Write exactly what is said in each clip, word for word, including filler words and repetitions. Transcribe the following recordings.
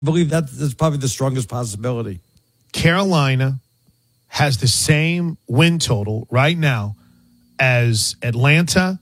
believe that is probably the strongest possibility. Carolina has the same win total right now as Atlanta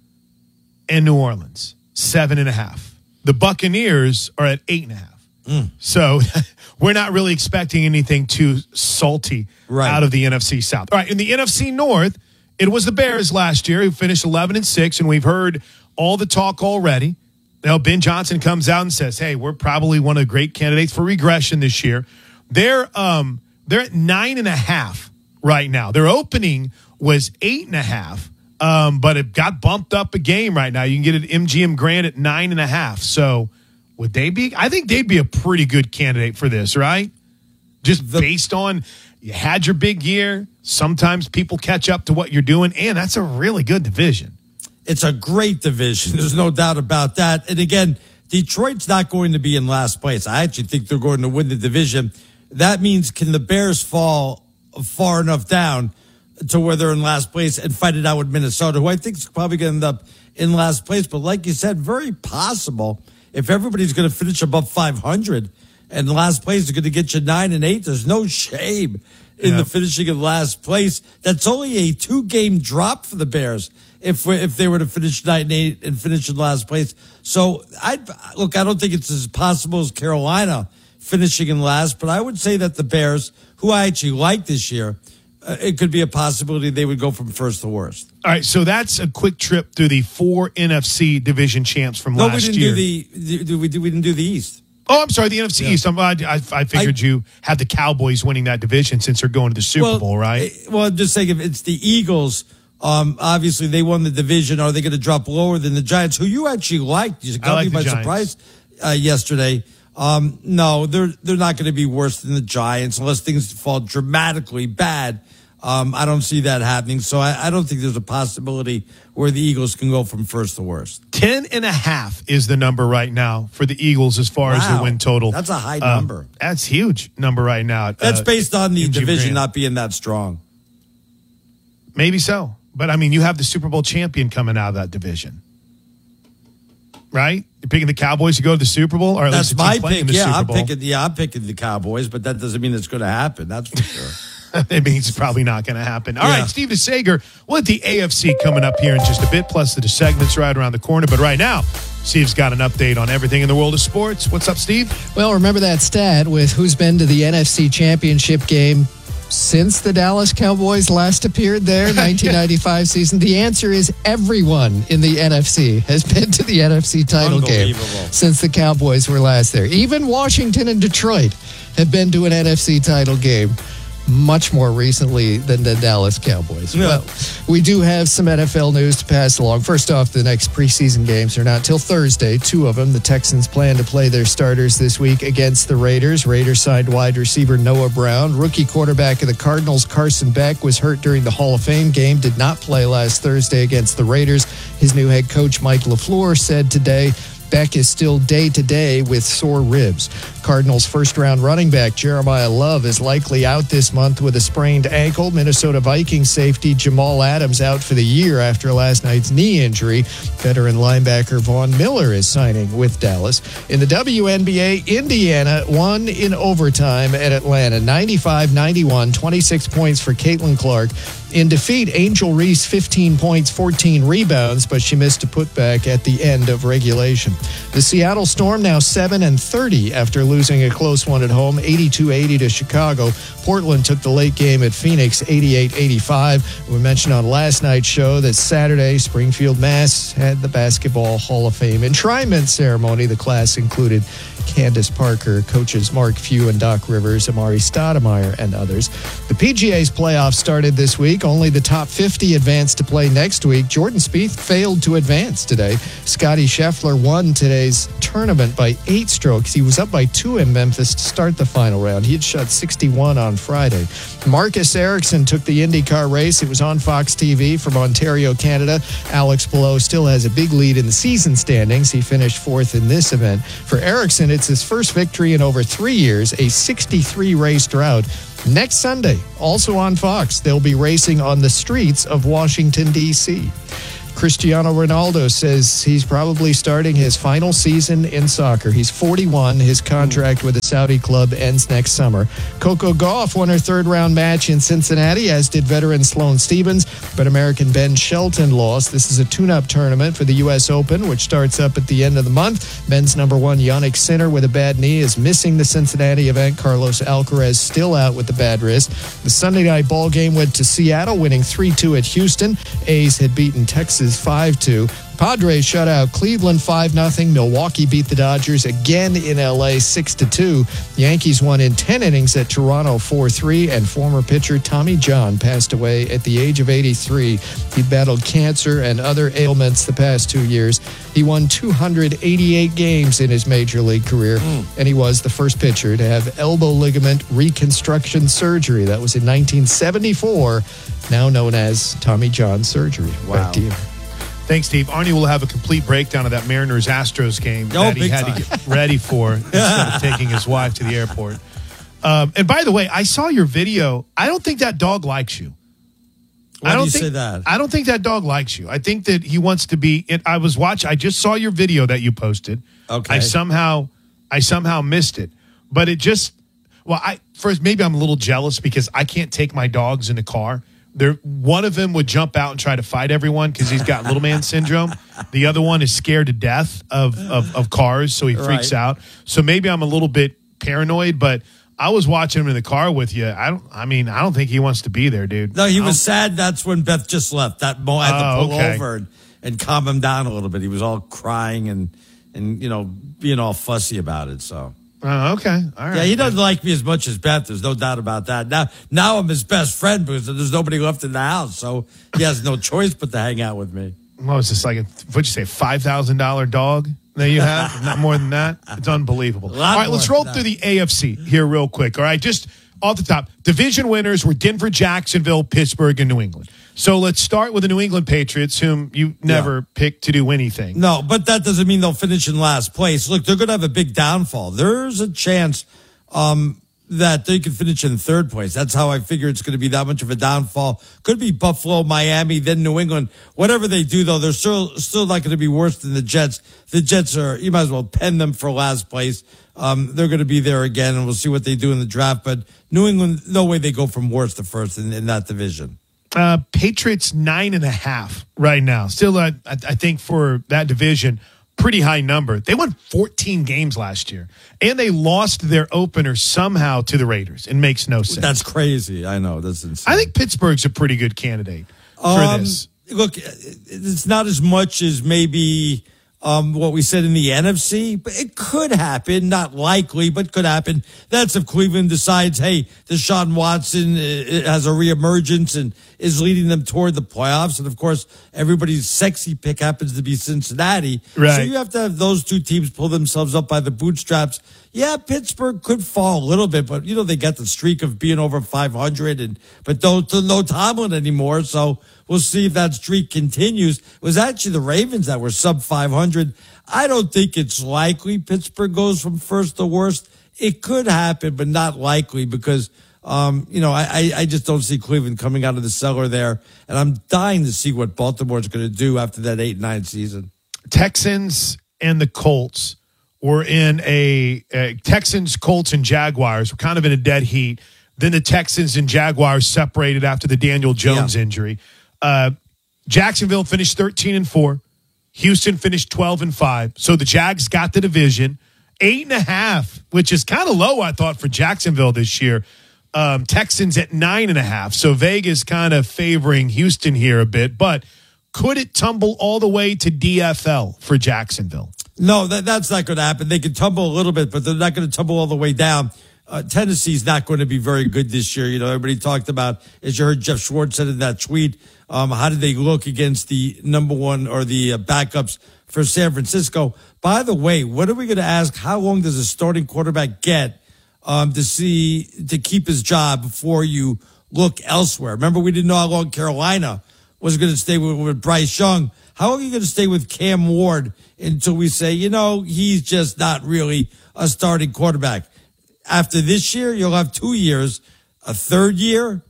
and New Orleans, seven and a half. The Buccaneers are at eight and a half. Mm. So we're not really expecting anything too salty right. out of the N F C South. All right, in the N F C North, it was the Bears last year who finished eleven and six, and we've heard all the talk already. Now, Ben Johnson comes out and says, hey, we're probably one of the great candidates for regression this year. They're um they're at nine and a half right now. Their opening was eight and a half, um, but it got bumped up a game right now. You can get it at M G M Grand at nine and a half. So would they be? I think they'd be a pretty good candidate for this, right? Just the, based on you had your big year. Sometimes people catch up to what you're doing, and that's a really good division. It's a great division. There's no doubt about that. And again, Detroit's not going to be in last place. I actually think they're going to win the division. That means can the Bears fall far enough down to where they're in last place and fight it out with Minnesota, who I think is probably going to end up in last place. But like you said, very possible if everybody's going to finish above five hundred and last place is going to get you nine and eight. There's no shame in yeah. the finishing of last place. That's only a two-game drop for the Bears if if they were to finish nine and eight and finish in last place. So I look, I don't think it's as possible as Carolina finishing in last, but I would say that the Bears, who I actually like this year, uh, it could be a possibility they would go from first to worst. All right, so that's a quick trip through the four N F C division champs from no, last we didn't year. Do the, do, we, do, we didn't do the East. Oh, I'm sorry, the N F C yeah. East. I'm, I, I figured I, you had the Cowboys winning that division since they're going to the Super well, Bowl, right? Well, I'm just saying if it's the Eagles, um, obviously they won the division. Are they going to drop lower than the Giants, who you actually liked? You got like me by Giants. surprise uh, yesterday. Um, no, they're they're not going to be worse than the Giants unless things fall dramatically bad. Um, I don't see that happening. So I, I don't think there's a possibility where the Eagles can go from first to worst. Ten and a half is the number right now for the Eagles as far wow. as the win total. That's a high uh, number. That's huge number right now. That's uh, based on the division Grant. not being that strong. Maybe so. But, I mean, you have the Super Bowl champion coming out of that division. Right? You're picking the Cowboys to go to the Super Bowl? Or at That's least my pick. Yeah, Super I'm Bowl. picking. Yeah, I'm picking the Cowboys, but that doesn't mean it's going to happen. That's for sure. That means it's probably not going to happen. All yeah. right, Steve DeSager, we'll let the A F C coming up here in just a bit, plus the segments right around the corner. But right now, Steve's got an update on everything in the world of sports. What's up, Steve? Well, remember that stat with who's been to the N F C Championship game since the Dallas Cowboys last appeared there, nineteen ninety-five season? The answer is everyone in the N F C has been to the N F C title game since the Cowboys were last there. Even Washington and Detroit have been to an N F C title game much more recently than the Dallas Cowboys. Yeah. Well, we do have some N F L news to pass along. First off, the next preseason games are not till Thursday. Two of them. The Texans plan to play their starters this week against the Raiders. Raiders signed wide receiver Noah Brown. Rookie quarterback of the Cardinals, Carson Beck, was hurt during the Hall of Fame game, did not play last Thursday against the Raiders. His new head coach, Mike LaFleur, said today Beck is still day-to-day with sore ribs. Cardinals' first-round running back Jeremiah Love is likely out this month with a sprained ankle. Minnesota Vikings safety Jamal Adams out for the year after last night's knee injury. Veteran linebacker Vaughn Miller is signing with Dallas. In the W N B A, Indiana won in overtime at Atlanta, ninety-five ninety-one, twenty-six points for Caitlin Clark. In defeat, Angel Reese, fifteen points, fourteen rebounds, but she missed a putback at the end of regulation. The Seattle Storm now seven and thirty after losing a close one at home, eighty-two eighty to Chicago. Portland took the late game at Phoenix, eighty-eight eighty-five. We mentioned on last night's show that Saturday, Springfield, Mass. had the Basketball Hall of Fame enshrinement ceremony. The class included Candace Parker, coaches Mark Few and Doc Rivers, Amari Stoudemire, and others. The P G A's playoffs started this week. Only the top fifty advanced to play next week. Jordan Spieth failed to advance today. Scottie Scheffler won today's tournament by eight strokes. He was up by two in Memphis to start the final round. He had shot sixty-one on Friday. Marcus Ericsson took the IndyCar race. It was on Fox T V from Ontario, Canada. Alex Palou still has a big lead in the season standings. He finished fourth in this event. For Ericsson, it's his first victory in over three years, a sixty-three race drought. Next Sunday, also on Fox, they'll be racing on the streets of Washington, D C Cristiano Ronaldo says he's probably starting his final season in soccer. He's forty-one. His contract with the Saudi club ends next summer. Coco Gauff won her third-round match in Cincinnati, as did veteran Sloane Stephens, but American Ben Shelton lost. This is a tune-up tournament for the U S Open, which starts up at the end of the month. Men's number one, Yannick Sinner, with a bad knee, is missing the Cincinnati event. Carlos Alcaraz still out with the bad wrist. The Sunday night ball game went to Seattle, winning three two at Houston. A's had beaten Texas five two. Padres shut out Cleveland five nothing. Milwaukee beat the Dodgers again in L A six to two. Yankees won in ten innings at Toronto four three, and former pitcher Tommy John passed away at the age of eighty-three. He battled cancer and other ailments the past two years. He won two hundred eighty-eight games in his major league career, mm. and he was the first pitcher to have elbow ligament reconstruction surgery. That was in nineteen seventy-four, now known as Tommy John surgery. Wow. Back to you. Thanks, Steve. Arnie will have a complete breakdown of that Mariners-Astros game oh, that he had time. to get ready for instead of taking his wife to the airport. Um, and by the way, I saw your video. I don't think that dog likes you. Why I don't do you think, say that? I don't think that dog likes you. I think that he wants to be. It, I was watching. I just saw your video that you posted. Okay. I somehow, I somehow missed it, but it just. Well, I first maybe I'm a little jealous because I can't take my dogs in the car. There, one of them would jump out and try to fight everyone because he's got little man syndrome. The other one is scared to death of of, of cars, so he freaks right. out. So maybe I'm a little bit paranoid, but I was watching him in the car with you. I don't. I mean, I don't think he wants to be there, dude. No, he was sad. That's when Beth just left. That Mo had to Oh, pull okay. over and, and calm him down a little bit. He was all crying and and you know being all fussy about it. So. Oh, okay. All right. Yeah, he doesn't like me as much as Beth. There's no doubt about that. Now, now I'm his best friend because there's nobody left in the house, so he has no choice but to hang out with me. What was this like? A, what'd you say? Five thousand dollar dog that you have? Not more than that. It's unbelievable. All right, let's roll through the A F C here real quick. All right, just off the top, division winners were Denver, Jacksonville, Pittsburgh, and New England. So let's start with the New England Patriots, whom you never yeah. picked to do anything. No, but that doesn't mean they'll finish in last place. Look, they're going to have a big downfall. There's a chance um, that they could finish in third place. That's how I figure it's going to be that much of a downfall. Could be Buffalo, Miami, then New England. Whatever they do, though, they're still still not going to be worse than the Jets. The Jets are, you might as well pen them for last place. Um, they're going to be there again, and we'll see what they do in the draft. But New England, no way they go from worst to first in, in that division. Uh, Patriots nine and a half right now. Still, uh, I, I think for that division, pretty high number. They won fourteen games last year, and they lost their opener somehow to the Raiders. It makes no sense. That's crazy. I know. That's insane. I think Pittsburgh's a pretty good candidate for um, this. Look, it's not as much as maybe um, what we said in the N F C, but it could happen. Not likely, but could happen. That's if Cleveland decides, hey, Deshaun Watson has a reemergence and is leading them toward the playoffs. And, of course, everybody's sexy pick happens to be Cincinnati. Right. So you have to have those two teams pull themselves up by the bootstraps. Yeah, Pittsburgh could fall a little bit, but, you know, they got the streak of being over five hundred, and but don't no Tomlin anymore. So we'll see if that streak continues. It was actually the Ravens that were sub five hundred. I don't think it's likely Pittsburgh goes from first to worst. It could happen, but not likely because, um, you know, I, I just don't see Cleveland coming out of the cellar there. And I'm dying to see what Baltimore's going to do after that eight nine season. Texans and the Colts were in a, a Texans, Colts, and Jaguars were kind of in a dead heat. Then the Texans and Jaguars separated after the Daniel Jones yeah. injury. Uh, Jacksonville finished thirteen and four. Houston finished twelve and five. So the Jags got the division. Eight and a half, which is kind of low, I thought, for Jacksonville this year. Um, Texans at nine and a half. So Vegas kind of favoring Houston here a bit. But could it tumble all the way to D F L for Jacksonville? No, that, that's not going to happen. They can tumble a little bit, but they're not going to tumble all the way down. Uh, Tennessee's not going to be very good this year. You know, everybody talked about, as you heard Jeff Schwartz said in that tweet, um, how did they look against the number one or the uh, backups for San Francisco? By the way, what are we going to ask? How long does a starting quarterback get um, to see to keep his job before you look elsewhere? Remember, we didn't know how long Carolina was going to stay with, with Bryce Young. How long are you going to stay with Cam Ward until we say, you know, he's just not really a starting quarterback? After this year, you'll have two years, a third year,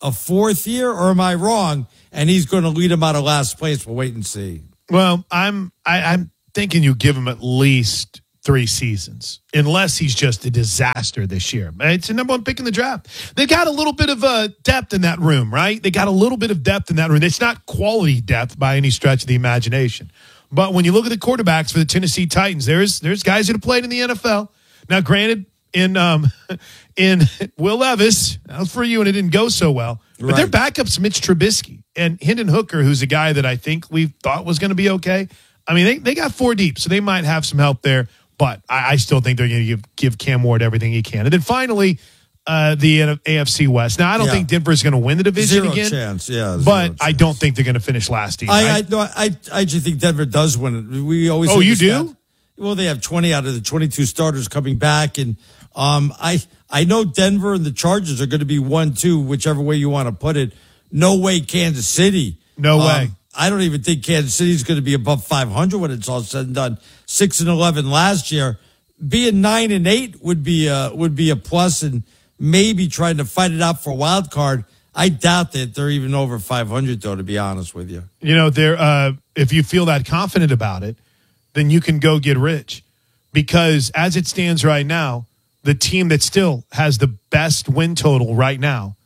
a fourth year, or am I wrong? And he's going to lead him out of last place. We'll wait and see. Well, I'm I, I'm thinking you give him at least three seasons, unless he's just a disaster this year. It's the number one pick in the draft. They got a little bit of uh, depth in that room, right? They got a little bit of depth in that room. It's not quality depth by any stretch of the imagination. But when you look at the quarterbacks for the Tennessee Titans, there's there's guys that have played in the N F L. Now, granted, in um, in Will Levis, that was for you, and it didn't go so well. But right. Their backup's Mitch Trubisky and Hendon Hooker, who's a guy that I think we thought was going to be okay. I mean, they, they got four deep, so they might have some help there. But I, I still think they're going to give, give Cam Ward everything he can. And then finally, uh, the A F C West. Now, I don't yeah. think Denver's going to win the division zero again. Chance, yeah, but chance. I don't think they're going to finish last either. I, I, no, I, I actually think Denver does win it. We always oh, you do? That. Well, they have twenty out of the twenty-two starters coming back. And um, I, I know Denver and the Chargers are going to be one, two, whichever way you want to put it. No way Kansas City. No um, way. I don't even think Kansas City is going to be above five hundred when it's all said and done. six and eleven last year. Being nine and eight would be a, would be a plus, and maybe trying to fight it out for a wild card. I doubt that they're even over five hundred, though, to be honest with you. You know, there. Uh, if you feel that confident about it, then you can go get rich. Because as it stands right now, the team that still has the best win total right now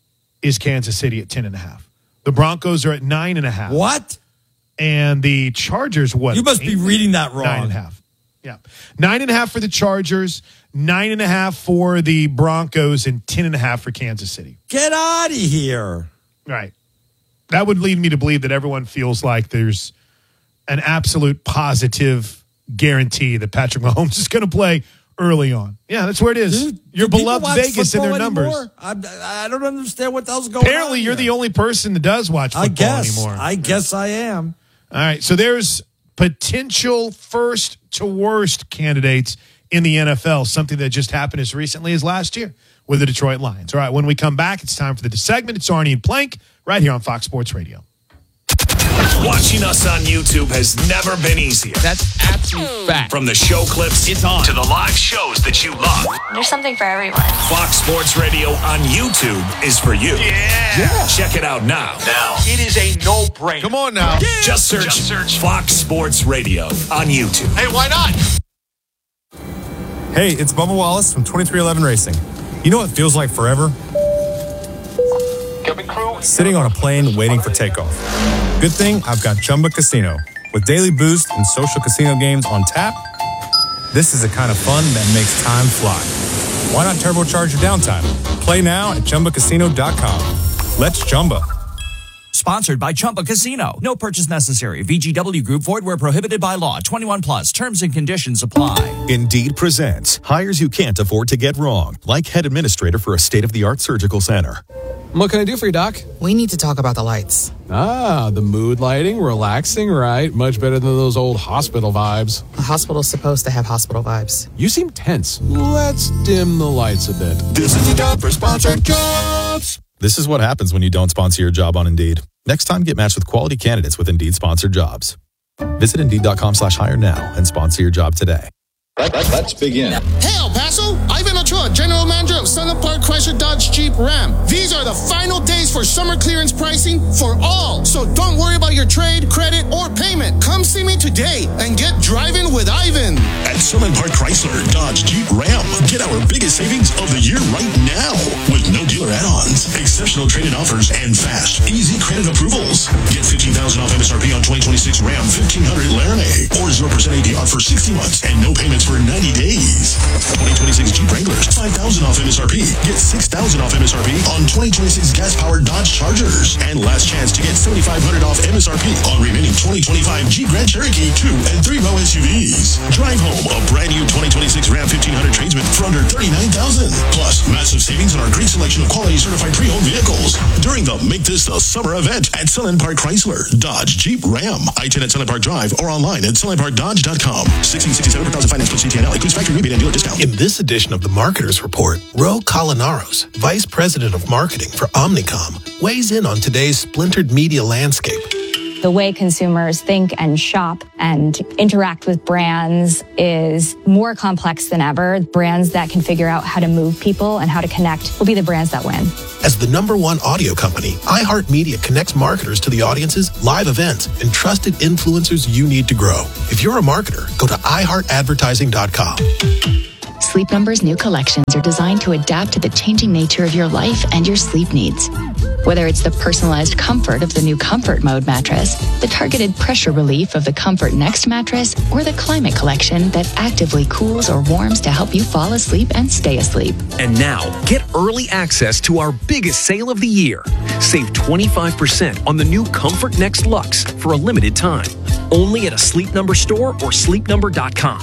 is Kansas City at ten and a half. The Broncos are at nine and a half. What? And the Chargers, what? You must be reading that wrong. Nine and a half. Yeah. Nine and a half for the Chargers, nine and a half for the Broncos, and ten and a half for Kansas City. Get out of here. Right. That would lead me to believe that everyone feels like there's an absolute positive guarantee that Patrick Mahomes is going to play early on. Yeah, that's where it is. Dude, Your beloved Vegas and their numbers. I, I don't understand what the hell's going Apparently, on. Apparently, you're here. the only person that does watch football I guess, anymore. I guess I am. All right, so there's potential first to worst candidates in the N F L, something that just happened as recently as last year with the Detroit Lions. All right, when we come back, it's time for the segment. It's Arnie and Plank right here on Fox Sports Radio. Watching us on YouTube has never been easier. That's absolute fact. From the show clips it's on. to the live shows that you love. There's something for everyone. Fox Sports Radio on YouTube is for you. Yeah. yeah. Check it out now. Now. It is a no-brainer. Come on now. Yeah. Just search, Just search Fox Sports Radio on YouTube. Hey, why not? Hey, it's Bubba Wallace from twenty-three eleven Racing. You know what feels like forever? Sitting on a plane waiting for takeoff. Good thing I've got Chumba Casino. With daily boost and social casino games on tap, this is the kind of fun that makes time fly. Why not turbocharge your downtime? Play now at Chumba Casino dot com. Let's Chumba. Sponsored by Chumba Casino. No purchase necessary. V G W Group. Void where prohibited by law. twenty-one plus. Terms and conditions apply. Indeed presents hires you can't afford to get wrong, like head administrator for a state-of-the-art surgical center. What can I do for you, Doc? We need to talk about the lights. Ah, the mood lighting, relaxing, right? Much better than those old hospital vibes. A hospital's supposed to have hospital vibes. You seem tense. Let's dim the lights a bit. This is your job for sponsored jobs. This is what happens when you don't sponsor your job on Indeed. Next time, get matched with quality candidates with Indeed sponsored jobs. Visit Indeed.com slash hire now and sponsor your job today. Let's begin. Hey, El Paso, Ivan Ochoa, General Manager of Sunland Park Chrysler Dodge Jeep Ram. These are the final days for summer clearance pricing for all. So don't worry about your trade, credit, or payment. Come see me today and get driving with Ivan. At Sunland Park Chrysler Dodge Jeep Ram, get our biggest savings of the year right now with no dealer add-ons, exceptional trade-in offers, and fast, easy credit approvals. Get fifteen thousand dollars off M S R P on twenty twenty-six Ram fifteen hundred Laramie or zero percent A D R for sixty months and no payments for ninety days. twenty twenty-six Jeep Wranglers, five thousand dollars off M S R P. Get six thousand dollars off M S R P on twenty twenty-six gas-powered Dodge Chargers. And last chance to get seventy-five hundred dollars off M S R P on remaining twenty twenty-five Jeep Grand Cherokee two and three row S U Vs. Drive home a brand new twenty twenty-six Ram fifteen hundred tradesman for under thirty-nine thousand dollars. Plus, massive savings on our great selection of quality certified pre-owned vehicles during the Make This the Summer event at Sunland Park Chrysler Dodge Jeep Ram. I ten at Sunland Park Drive or online at sunland park dodge dot com. sixteen sixty-seven per thousand finance plus C T N L. Includes factory rebate and dealer discount. In this edition of the Marketers Report, Ro Colinaros, Vice President of Marketing for Omnicom, weighs in on today's splintered media landscape. The way consumers think and shop and interact with brands is more complex than ever. Brands that can figure out how to move people and how to connect will be the brands that win. As the number one audio company, iHeartMedia connects marketers to the audiences, live events, and trusted influencers you need to grow. If you're a marketer, go to i heart advertising dot com. Sleep Number's new collections are designed to adapt to the changing nature of your life and your sleep needs. Whether it's the personalized comfort of the new Comfort Mode mattress, the targeted pressure relief of the Comfort Next mattress, or the Climate Collection that actively cools or warms to help you fall asleep and stay asleep. And now, get early access to our biggest sale of the year. Save twenty-five percent on the new Comfort Next Luxe for a limited time. Only at a Sleep Number store or sleep number dot com.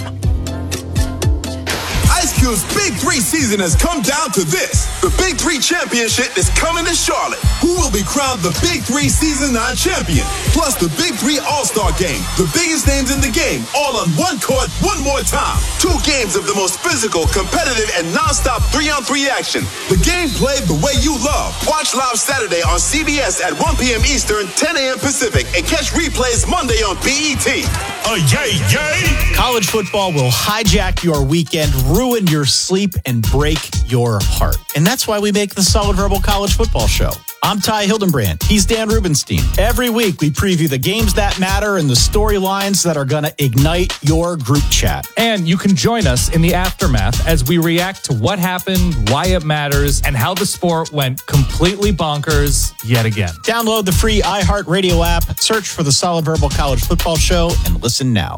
Ice Cube's Big Three season has come down to this. The Big Three Championship is coming to Charlotte. Who will be crowned the Big Three Season nine champion? Plus the Big Three All-Star Game. The biggest names in the game, all on one court, one more time. Two games of the most physical, competitive, and non-stop three-on-three action. The game played the way you love. Watch live Saturday on C B S at one p.m. Eastern, ten a.m. Pacific, and catch replays Monday on B E T. Uh, yay, yay! College football will hijack your weekend, ruin your sleep, and break your heart. And that's why we make the Solid Verbal College Football Show. I'm Ty Hildenbrand. He's Dan Rubenstein. Every week, we preview the games that matter and the storylines that are going to ignite your group chat. And you can join us in the aftermath as we react to what happened, why it matters, and how the sport went completely bonkers yet again. Download the free iHeartRadio app, search for the Solid Verbal College Football Show, and listen now.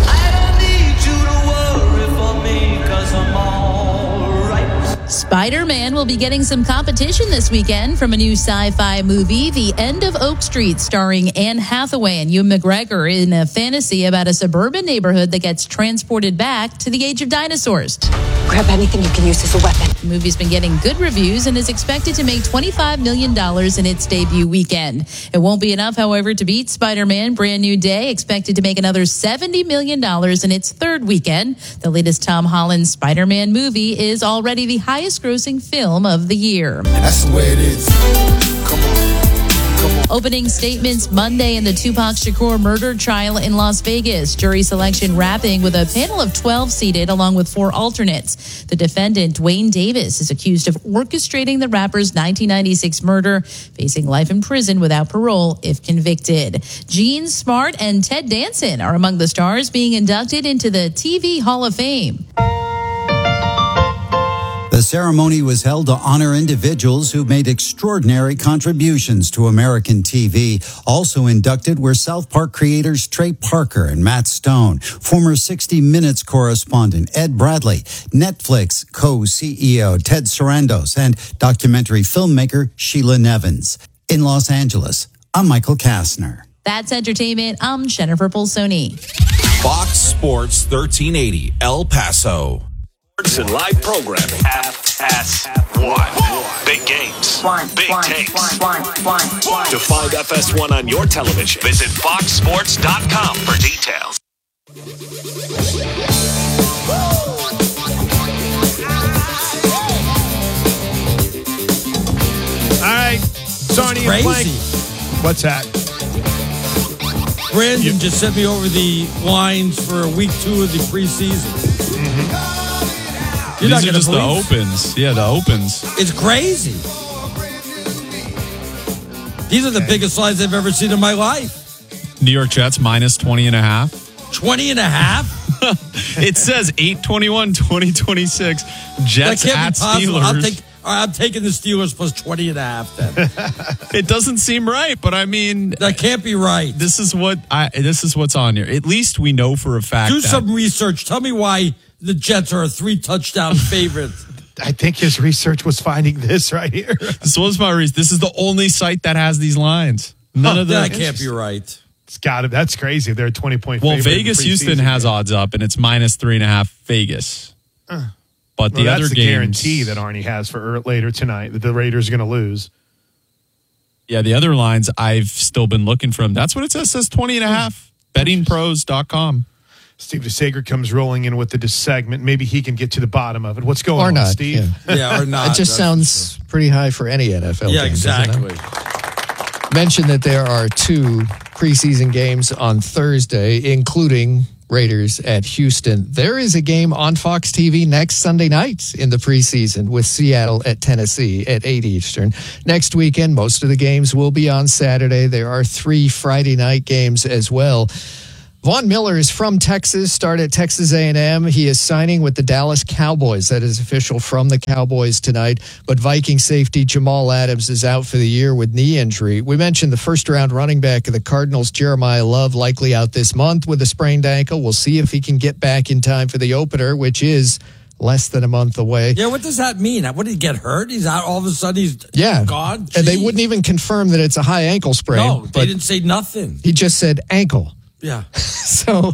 Spider-Man will be getting some competition this weekend from a new sci-fi movie, The End of Oak Street, starring Anne Hathaway and Ewan McGregor in a fantasy about a suburban neighborhood that gets transported back to the age of dinosaurs. Grab anything you can use as a weapon. The movie's been getting good reviews and is expected to make twenty-five million dollars in its debut weekend. It won't be enough, however, to beat Spider-Man Brand New Day, expected to make another seventy million dollars in its third weekend. The latest Tom Holland Spider-Man movie is already the highest grossing film of the year. That's the way it is. Come on. Opening statements Monday in the Tupac Shakur murder trial in Las Vegas. Jury selection wrapping with a panel of twelve seated along with four alternates. The defendant, Dwayne Davis, is accused of orchestrating the rapper's nineteen ninety-six murder, facing life in prison without parole if convicted. Gene Smart and Ted Danson are among the stars being inducted into the T V Hall of Fame. The ceremony was held to honor individuals who made extraordinary contributions to American T V. Also inducted were South Park creators Trey Parker and Matt Stone, former sixty minutes correspondent Ed Bradley, Netflix co-C E O Ted Sarandos, and documentary filmmaker Sheila Nevins. In Los Angeles, I'm Michael Kastner. That's entertainment. I'm Jennifer Polsoni. Fox Sports thirteen eighty, El Paso. And live programming. F S one. Big games. One, Big one, takes. one, one, one, one. To find F S one on your television, visit fox sports dot com for details. All right. Sarnia Plank. What's that? Brandon you, just sent me over the lines for week two of the preseason. Mm-hmm. You're These not are just believe. the opens. Yeah, the opens. It's crazy. These are the okay. biggest lines I've ever seen in my life. New York Jets minus twenty and a half. twenty and a half? It says eight twenty-one, twenty twenty-six. Jets that can't at be possible. Steelers. I'll take, I'm taking the Steelers plus twenty and a half then. It doesn't seem right, but I mean. That can't be right. This is what I. This is what's on here. At least we know for a fact. Do that some research. Tell me why the Jets are a three touchdown favorite. I think his research was finding this right here. This was my research. This is the only site that has these lines. None huh, of them. That can't be right. It's got to. That's crazy. They're a twenty point. Well, Vegas Houston has game. odds up, and it's minus three and a half Vegas. Uh, but the well, other that's the games, guarantee that Arnie has for later tonight that the Raiders are going to lose. Yeah, the other lines I've still been looking from. That's what it says. It says twenty and a half. betting pros dot com. Steve DeSager comes rolling in with the segment. Maybe he can get to the bottom of it. What's going or on, not, Steve? Yeah. yeah, or not. It just sounds pretty high for any N F L Yeah, game, exactly. Mentioned that there are two preseason games on Thursday, including Raiders at Houston. There is a game on Fox T V next Sunday night in the preseason with Seattle at Tennessee at eight Eastern. Next weekend, most of the games will be on Saturday. There are three Friday night games as well. Von Miller is from Texas, started at Texas A and M. He is signing with the Dallas Cowboys. That is official from the Cowboys tonight. But Viking safety Jamal Adams is out for the year with knee injury. We mentioned the first-round running back of the Cardinals, Jeremiah Love, likely out this month with a sprained ankle. We'll see if he can get back in time for the opener, which is less than a month away. Yeah, what does that mean? What, did he get hurt? He's out all of a sudden, he's yeah. gone? And they wouldn't even confirm that it's a high ankle sprain. No, they didn't say nothing. He just said ankle. Yeah. So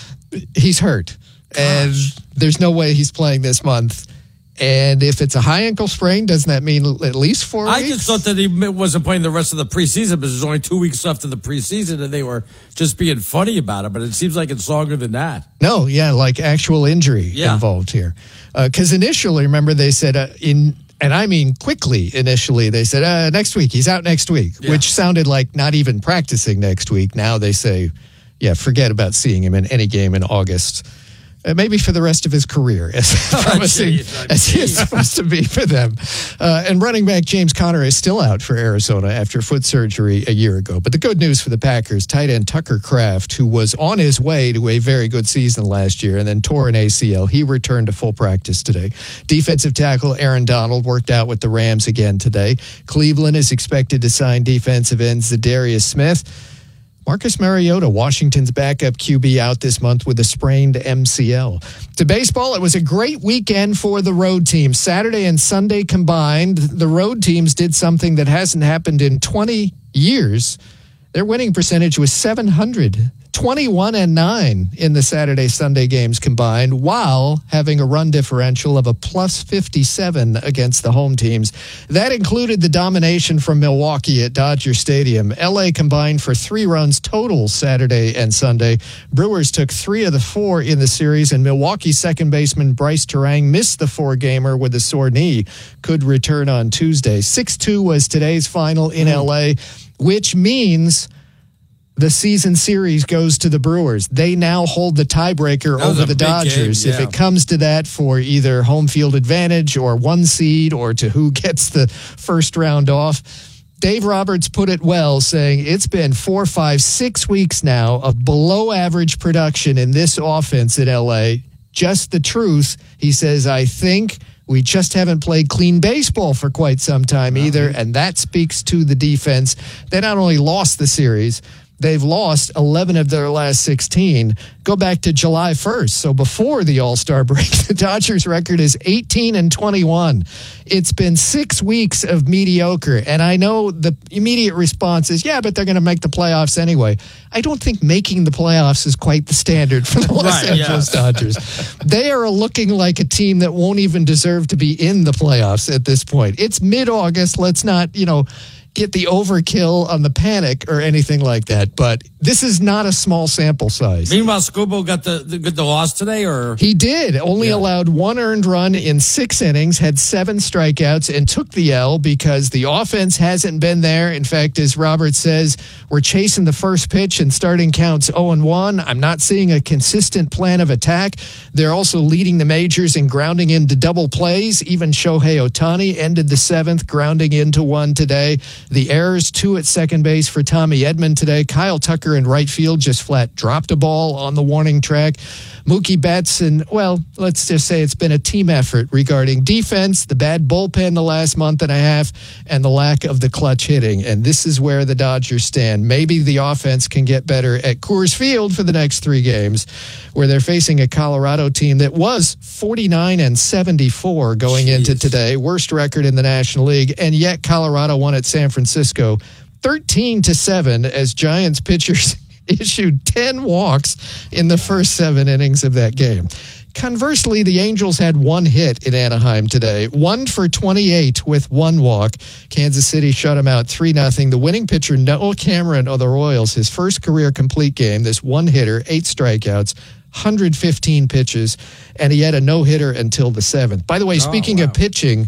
he's hurt. Gosh. And there's no way he's playing this month. And if it's a high ankle sprain, doesn't that mean at least four I weeks? just thought that he wasn't playing the rest of the preseason because there's only two weeks left of the preseason and they were just being funny about it. But it seems like it's longer than that. No, yeah, like actual injury yeah. involved here. Because uh, initially, remember, they said uh, in... And I mean quickly, initially, they said, uh, next week, he's out next week, yeah. which sounded like not even practicing next week. Now they say, yeah, forget about seeing him in any game in August. Uh, maybe for the rest of his career, as promising oh, as he is supposed to be for them. Uh, and running back James Conner is still out for Arizona after foot surgery a year ago. But the good news for the Packers, tight end Tucker Kraft, who was on his way to a very good season last year and then tore an A C L, he returned to full practice today. Defensive tackle Aaron Donald worked out with the Rams again today. Cleveland is expected to sign defensive end Zadarius Smith. Marcus Mariota, Washington's backup Q B, out this month with a sprained M C L. To baseball, it was a great weekend for the road teams. Saturday and Sunday combined, the road teams did something that hasn't happened in twenty years. Their winning percentage was seven hundred, twenty-one and nine in the Saturday-Sunday games combined, while having a run differential of a plus fifty-seven against the home teams. That included the domination from Milwaukee at Dodger Stadium. L A combined for three runs total Saturday and Sunday. Brewers took three of the four in the series, and Milwaukee's second baseman Bryce Terang missed the four-gamer with a sore knee. Could return on Tuesday. six two was today's final in L A, which means the season series goes to the Brewers. They now hold the tiebreaker over the Dodgers. Game, yeah. If it comes to that for either home field advantage or one seed or to who gets the first round off, Dave Roberts put it well, saying it's been four, five, six weeks now of below average production in this offense at L A. Just the truth. He says, I think we just haven't played clean baseball for quite some time either, and that speaks to the defense. They not only lost the series, they've lost eleven of their last sixteen. Go back to July first. So before the All-Star break, the Dodgers record is eighteen and twenty-one. It's been six weeks of mediocre. And I know the immediate response is, yeah, but they're going to make the playoffs anyway. I don't think making the playoffs is quite the standard for the Los right, Angeles yeah. Dodgers. They are looking like a team that won't even deserve to be in the playoffs at this point. It's mid-August. Let's not, you know, get the overkill on the panic or anything like that. But this is not a small sample size. Meanwhile, Scubo got the, the, the loss today, or? He did. Only yeah. allowed one earned run in six innings, had seven strikeouts, and took the L because the offense hasn't been there. In fact, as Robert says, we're chasing the first pitch and starting counts oh and one. I'm not seeing a consistent plan of attack. They're also leading the majors in grounding into double plays. Even Shohei Ohtani ended the seventh, grounding into one today. The errors, two at second base for Tommy Edman today. Kyle Tucker in right field just flat dropped a ball on the warning track. Mookie Betts, and, well, let's just say it's been a team effort regarding defense, the bad bullpen the last month and a half, and the lack of the clutch hitting. And this is where the Dodgers stand. Maybe the offense can get better at Coors Field for the next three games, where they're facing a Colorado team that was forty-nine and seventy-four going Jeez. into today, worst record in the National League, and yet Colorado won at San Francisco thirteen to seven as Giants pitchers issued ten walks in the first seven innings of that game. Conversely, the Angels had one hit in Anaheim today, one for twenty-eight with one walk. Kansas City shut him out three nothing. The winning pitcher, Noah Cameron of the Royals, his first career complete game, this one hitter, eight strikeouts, one hundred fifteen pitches, and he had a no-hitter until the seventh. By the way, speaking oh, wow. of pitching,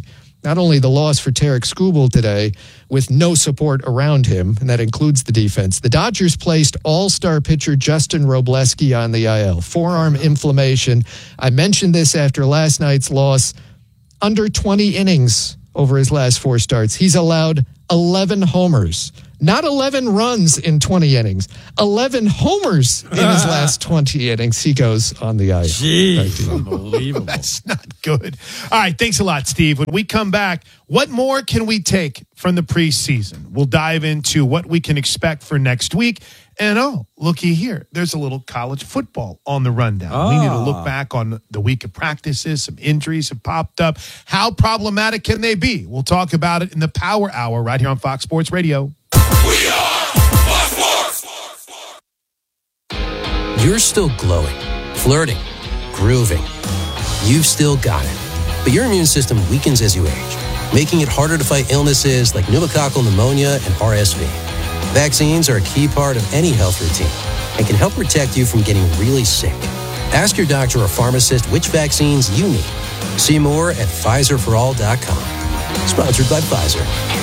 Not only the loss for Tarek Skubal today with no support around him, and that includes the defense, the Dodgers placed all-star pitcher Justin Robleski on the I L. Forearm inflammation. I mentioned this after last night's loss. Under twenty innings over his last four starts. He's allowed eleven homers. Not eleven runs in twenty innings. eleven homers in his last twenty innings. He goes on the I L. Jeez, unbelievable. That's not good. All right, thanks a lot, Steve. When we come back, what more can we take from the preseason? We'll dive into what we can expect for next week. And oh, looky here. There's a little college football on the rundown. Oh. We need to look back on the week of practices. Some injuries have popped up. How problematic can they be? We'll talk about it in the Power Hour right here on Fox Sports Radio. We are Fox Sports. You're still glowing, flirting, grooving. You've still got it. But your immune system weakens as you age, making it harder to fight illnesses like pneumococcal pneumonia and R S V. Vaccines are a key part of any health routine and can help protect you from getting really sick. Ask your doctor or pharmacist which vaccines you need. See more at Pfizer for all dot com. Sponsored by Pfizer.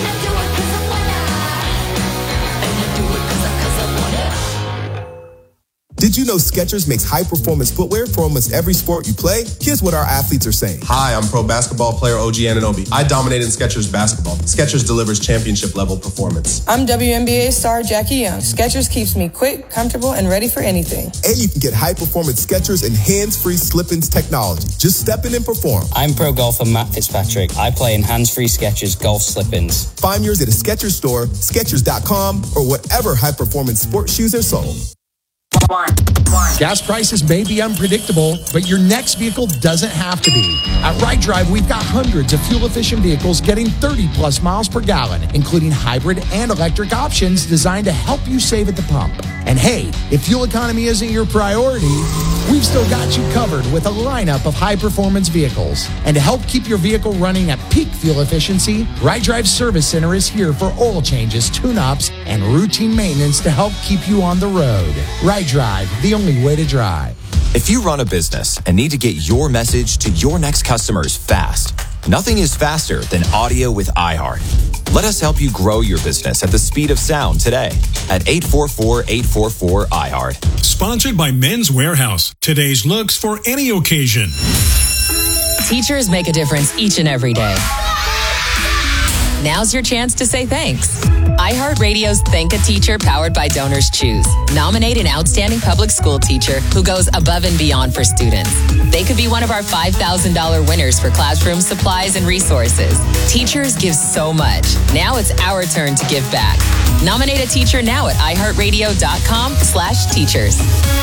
Did you know Skechers makes high-performance footwear for almost every sport you play? Here's what our athletes are saying. Hi, I'm pro basketball player O G Anunoby. I dominated Skechers basketball. Skechers delivers championship-level performance. I'm W N B A star Jackie Young. Skechers keeps me quick, comfortable, and ready for anything. And you can get high-performance Skechers and hands-free slip-ins technology. Just step in and perform. I'm pro golfer Matt Fitzpatrick. I play in hands-free Skechers golf slip-ins. Find yours at a Skechers store, Skechers dot com, or whatever high-performance sports shoes are sold. Gas prices may be unpredictable, but your next vehicle doesn't have to be. At Ride Drive, we've got hundreds of fuel-efficient vehicles getting thirty plus miles per gallon, including hybrid and electric options designed to help you save at the pump. And hey, if fuel economy isn't your priority, we've still got you covered with a lineup of high-performance vehicles. And to help keep your vehicle running at peak fuel efficiency, Ride Drive Service Center is here for oil changes, tune-ups, and routine maintenance to help keep you on the road. Ride Drive, the only way to drive. If you run a business and need to get your message to your next customers fast, nothing is faster than audio with iHeart. Let us help you grow your business at the speed of sound today at eight four four, eight four four, iHeart. Sponsored by Men's Warehouse. Today's looks for any occasion. Teachers make a difference each and every day. Now's your chance to say thanks. iHeartRadio's Thank a Teacher powered by Donors Choose. Nominate an outstanding public school teacher who goes above and beyond for students. They could be one of our five thousand dollars winners for classroom supplies and resources. Teachers give so much. Now it's our turn to give back. Nominate a teacher now at iHeartRadio.com slash teachers.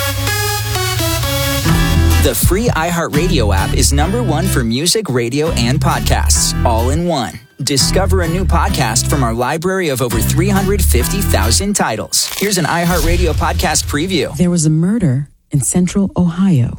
The free iHeartRadio app is number one for music, radio, and podcasts, all in one. Discover a new podcast from our library of over three hundred fifty thousand titles. Here's an iHeartRadio podcast preview. There was a murder in central Ohio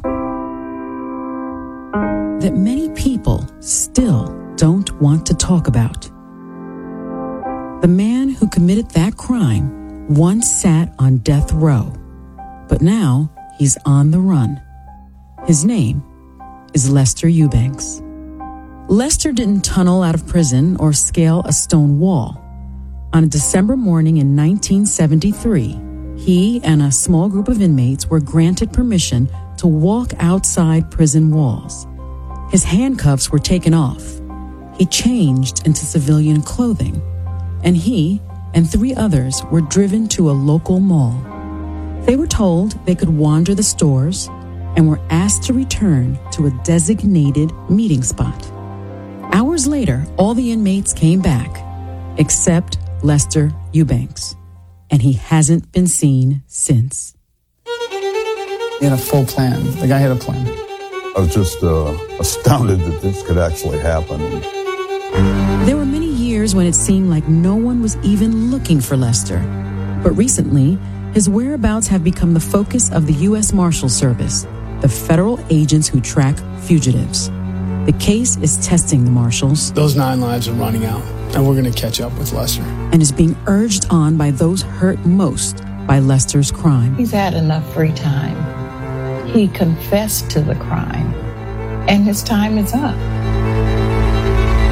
that many people still don't want to talk about. The man who committed that crime once sat on death row, but now he's on the run. His name is Lester Eubanks. Lester didn't tunnel out of prison or scale a stone wall. On a December morning in nineteen seventy-three, he and a small group of inmates were granted permission to walk outside prison walls. His handcuffs were taken off. He changed into civilian clothing, and he and three others were driven to a local mall. They were told they could wander the stores and were asked to return to a designated meeting spot. Hours later, all the inmates came back, except Lester Eubanks, and he hasn't been seen since. He had a full plan. The guy had a plan. I was just uh, astounded that this could actually happen. There were many years when it seemed like no one was even looking for Lester. But recently, his whereabouts have become the focus of the U S Marshal Service, the federal agents who track fugitives. The case is testing the marshals. Those nine lives are running out, and we're going to catch up with Lester. And is being urged on by those hurt most by Lester's crime. He's had enough free time. He confessed to the crime, and his time is up.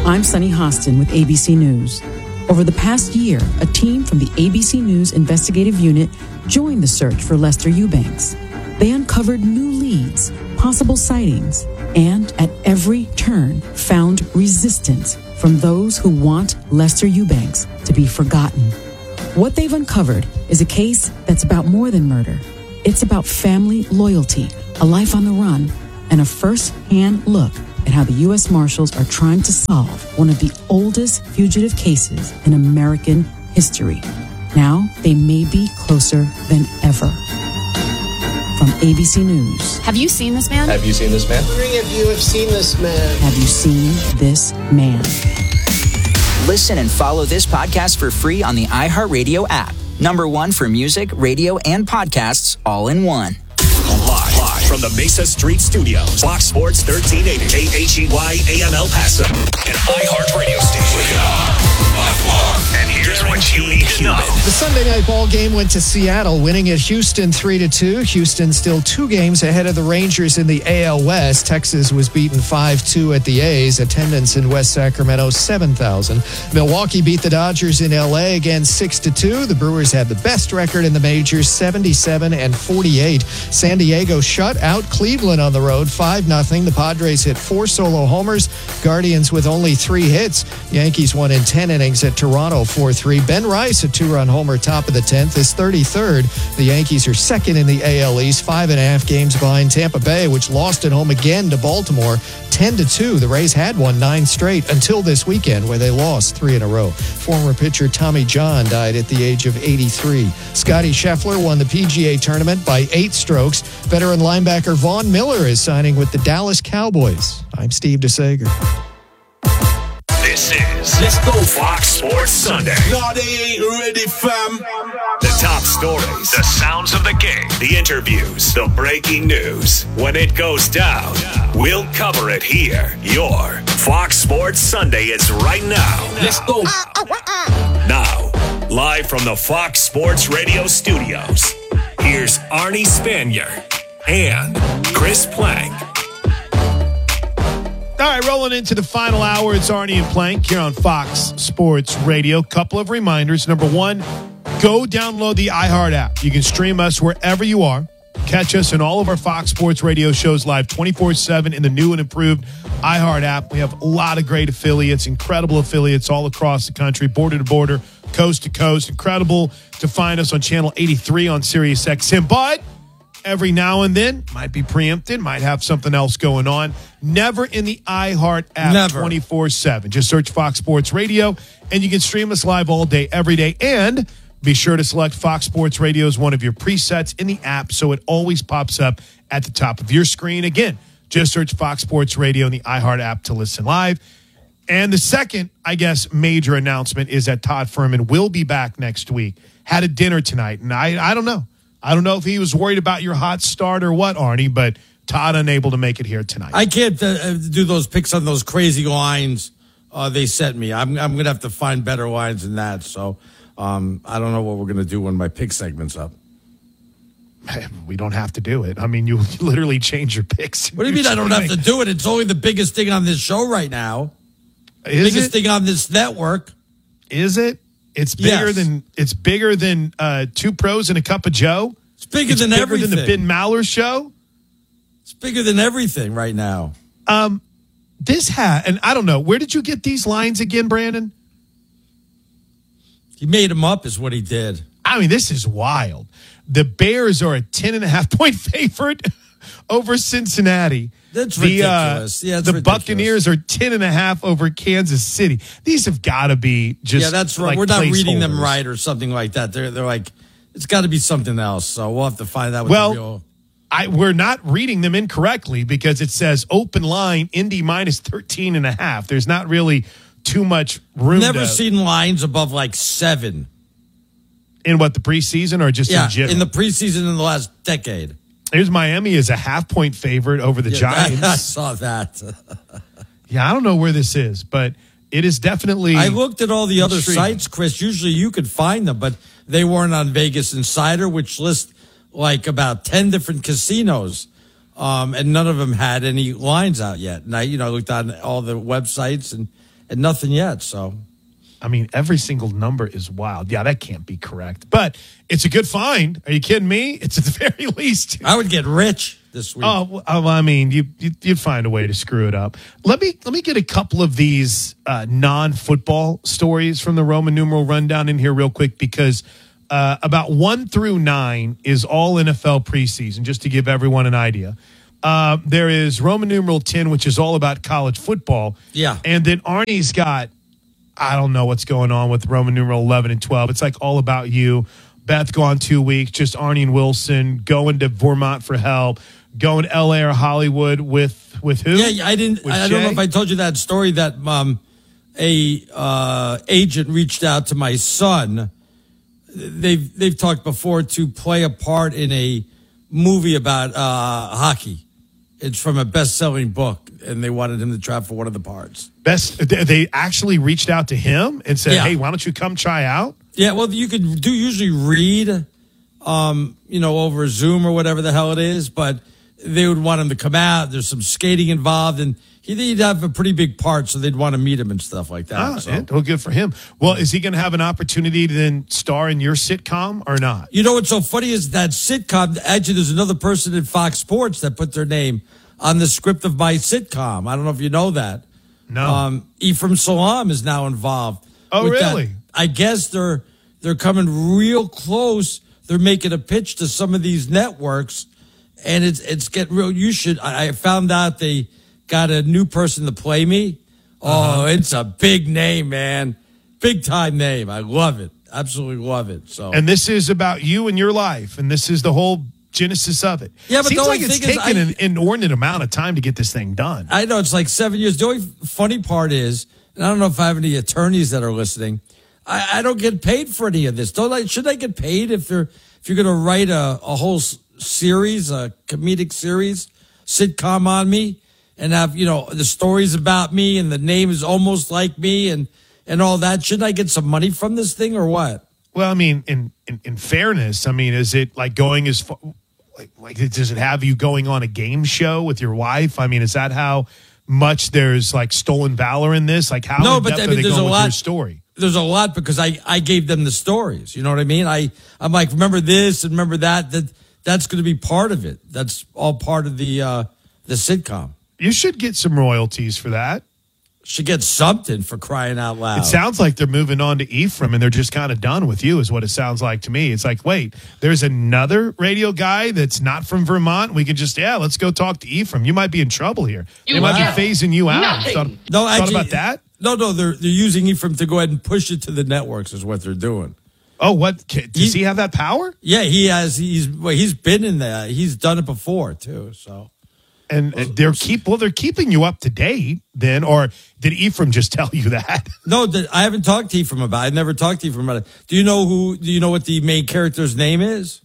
I'm Sunny Hostin with A B C News. Over the past year, a team from the A B C News investigative unit joined the search for Lester Eubanks. They uncovered new leads, possible sightings, and at every turn found resistance from those who want Lester Eubanks to be forgotten. What they've uncovered is a case that's about more than murder. It's about family loyalty, a life on the run, and a first-hand look at how the U S Marshals are trying to solve one of the oldest fugitive cases in American history. Now they may be closer than ever. From A B C News. Have you seen this man? Have you seen this man? How many of you have seen this man? Have you seen this man? Listen and follow this podcast for free on the iHeartRadio app. Number one for music, radio, and podcasts all in one. Live, live from the Mesa Street Studios. Fox Sports thirteen eighty, K H E Y A M El Paso, an iHeartRadio station. And here's what you need to know. The Sunday night ball game went to Seattle, winning at Houston three to two. Houston still two games ahead of the Rangers in the A L West. Texas was beaten five two at the A's. Attendance in West Sacramento, seven thousand. Milwaukee beat the Dodgers in L A again six to two. The Brewers had the best record in the majors, seventy-seven and forty-eight. San Diego shut out Cleveland on the road, five nothing. The Padres hit four solo homers. Guardians with only three hits. Yankees won in ten innings at Toronto, four three. Ben Rice, a two-run homer, top of the tenth, is thirty-third. The Yankees are second in the A L East, five and a half games behind Tampa Bay, which lost at home again to Baltimore, ten to two. The Rays had won nine straight until this weekend, where they lost three in a row. Former pitcher Tommy John died at the age of eighty-three. Scotty Scheffler won the P G A tournament by eight strokes. Veteran linebacker Vaughn Miller is signing with the Dallas Cowboys. I'm Steve DeSager. This is Let's Go Fox Sports Sunday. No, they ain't ready, fam. The top stories, the sounds of the game, the interviews, the breaking news. When it goes down, we'll cover it here. Your Fox Sports Sunday is right now. Let's go. Now, live from the Fox Sports Radio studios, here's Arnie Spanier and Chris Plank. All right, rolling into the final hour. It's Arnie and Plank here on Fox Sports Radio. Couple of reminders. Number one, go download the iHeart app. You can stream us wherever you are. Catch us in all of our Fox Sports Radio shows live twenty-four seven in the new and improved iHeart app. We have a lot of great affiliates, incredible affiliates all across the country, border to border, coast to coast. Incredible to find us on channel eighty-three on Sirius X M. But every now and then, might be preempted, might have something else going on. Never in the iHeart app twenty-four seven. Just search Fox Sports Radio, and you can stream us live all day, every day. And be sure to select Fox Sports Radio as one of your presets in the app so it always pops up at the top of your screen. Again, just search Fox Sports Radio in the iHeart app to listen live. And the second, I guess, major announcement is that Todd Furman will be back next week. Had a dinner tonight, and I, I don't know. I don't know if he was worried about your hot start or what, Arnie, but Todd unable to make it here tonight. I can't uh, do those picks on those crazy lines uh, they sent me. I'm, I'm going to have to find better lines than that. So um, I don't know what we're going to do when my pick segment's up. We don't have to do it. I mean, you literally change your picks. What do you mean I don't have to do it? It's only the biggest thing on this show right now. Is biggest it? thing on this network. Is it? It's bigger Yes. than it's bigger than uh, Two Pros and a Cup of Joe. It's bigger It's than bigger everything. than the Ben Maller show. It's bigger than everything right now. Um, this hat, and I don't know, where did you get these lines again, Brandon? He made them up, is what he did. I mean, this is wild. The Bears are a ten and a half point favorite over Cincinnati. That's the, ridiculous. Uh, yeah, that's the ridiculous. Buccaneers are ten and a half over Kansas City. These have got to be just yeah, that's right. like We're not reading them placeholders. right or something like that. They're they're like, it's got to be something else. So we'll have to find out. What Well, the real... I, we're not reading them incorrectly because it says open line Indy minus thirteen and a half. There's not really too much room. Never to, seen lines above like seven. In what, the preseason or just yeah, in general? in the preseason in the last decade. Here's Miami as a half point favorite over the Yeah, Giants. I saw that. Yeah, I don't know where this is, but it is definitely. I looked at all the other intriguing. sites, Chris. Usually you could find them, but they weren't on Vegas Insider, which lists like about ten different casinos, um, and none of them had any lines out yet. And I, you know, looked on all the websites, and and nothing yet. So, I mean, every single number is wild. Yeah, that can't be correct. But it's a good find. Are you kidding me? It's at the very least. I would get rich this week. Oh, well, I mean, you, you, you'd find a way to screw it up. Let me let me get a couple of these uh, non-football stories from the Roman numeral rundown in here real quick, because uh, about one through nine is all N F L preseason, just to give everyone an idea. Uh, there is Roman numeral ten, which is all about college football. Yeah. And then Arnie's got, I don't know what's going on with Roman numeral eleven and twelve. It's like all about you. Beth gone two weeks, just Arnie and Wilson going to Vermont for help, going to L A or Hollywood with with who? Yeah, I didn't. With I Jay? don't know if I told you that story that um, a uh, agent reached out to my son. They've they've talked before to play a part in a movie about uh, hockey. It's from a best-selling book, and they wanted him to try for one of the parts. Best. They actually reached out to him and said, Yeah. "Hey, why don't you come try out?" Yeah, well, you could do usually read, um, you know, over Zoom or whatever the hell it is, but they would want him to come out. There's some skating involved, and he'd have a pretty big part, so they'd want to meet him and stuff like that. Ah, so. and- well, good for him. Well, is he going to have an opportunity to then star in your sitcom or not? You know what's so funny is that sitcom, actually, there's another person at Fox Sports that put their name on the script of my sitcom. I don't know if you know that. No. Um, Ephraim Salam is now involved. Oh, with that. really? I guess they're they're coming real close. They're making a pitch to some of these networks, and it's it's getting real. You should. I, I found out they got a new person to play me. Oh, Uh-huh. it's a big name, man. Big time name. I love it. Absolutely love it. So, And this is about you and your life, and this is the whole genesis of it. Yeah, but Seems the only like it's thing is taken I- an inordinate amount of time to get this thing done. I know it's like seven years. The only funny part is, and I don't know if I have any attorneys that are listening, I, I don't get paid for any of this. Don't I? Should I get paid if you're if you're going to write a, a whole s- series, a comedic series, sitcom on me, and have you know the stories about me and the name is almost like me and and all that? Shouldn't I get some money from this thing or what? Well, I mean, in, in, in fairness, I mean, is it like going as far, like, like, does it have you going on a game show with your wife? I mean, is that how much there's like stolen valor in this? Like, how No, in but depth I are mean, they there's going a with lot- your story? There's a lot because I, I gave them the stories. You know what I mean? I, I'm like, remember this and remember that. That that's going to be part of it. That's all part of the uh, the sitcom. You should get some royalties for that. Should get something for crying out loud. It sounds like they're moving on to Ephraim and they're just kind of done with you, is what it sounds like to me. It's like, wait, there's another radio guy that's not from Vermont. We can just, yeah, let's go talk to Ephraim. You might be in trouble here. You they might will. be phasing you out. Nothing. Thought, No, thought actually- about that? No, no, they're they're using Ephraim to go ahead and push it to the networks. Is what they're doing. Oh, what does he, he have that power? Yeah, he has. He's well, he's been in there. He's done it before too. So. And they're keep well, they're keeping you up to date then, or did Ephraim just tell you that? No, the, I haven't talked to Ephraim about it. I've never talked to Ephraim about it. Do you know who, do you know what the main character's name is?